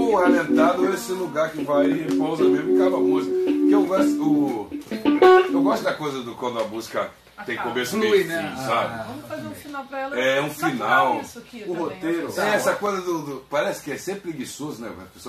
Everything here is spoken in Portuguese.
ou alentado ou esse lugar que vai e pousa mesmo e acaba a música. Porque eu gosto da coisa do quando a música tem começo, meio e fim, sabe? Vamos fazer um final pra ela. É um final. Isso aqui O também, roteiro. né? Essa coisa parece que é sempre preguiçoso, né? A pessoa